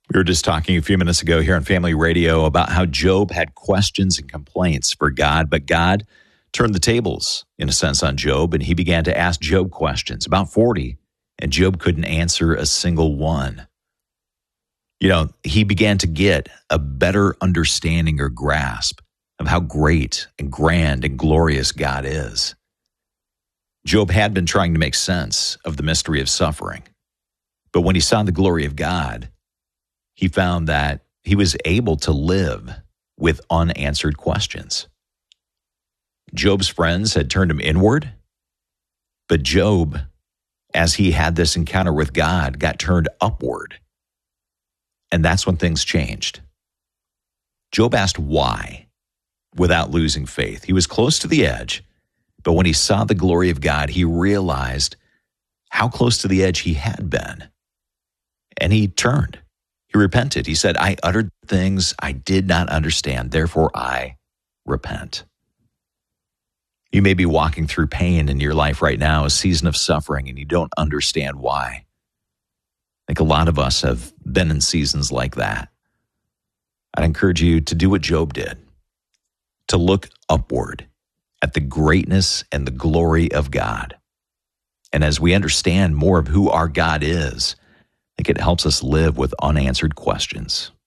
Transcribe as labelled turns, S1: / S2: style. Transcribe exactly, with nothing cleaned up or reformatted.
S1: We were just talking a few minutes ago here on Family Radio about how Job had questions and complaints for God, but God turned the tables, in a sense, on Job, and he began to ask Job questions, about forty, and Job couldn't answer a single one. You know, he began to get a better understanding or grasp of how great and grand and glorious God is. Job had been trying to make sense of the mystery of suffering, but when he saw the glory of God, he found that he was able to live with unanswered questions. Job's friends had turned him inward, but Job, as he had this encounter with God, got turned upward. And that's when things changed. Job asked why without losing faith. He was close to the edge, but when he saw the glory of God, he realized how close to the edge he had been. And he turned. He repented. He said, I uttered things I did not understand, therefore I repent. You may be walking through pain in your life right now, a season of suffering, and you don't understand why. I think a lot of us have been in seasons like that. I'd encourage you to do what Job did, to look upward at the greatness and the glory of God. And as we understand more of who our God is, I think it helps us live with unanswered questions.